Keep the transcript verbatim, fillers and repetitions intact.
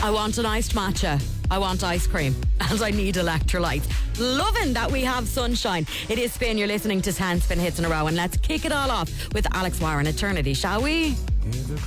I want an iced matcha. I want ice cream. And I need electrolytes. Loving that we have sunshine. It is Spin. You're listening to ten Spin Hits in a row. And let's kick it all off with Alex Warren, Eternity, shall we?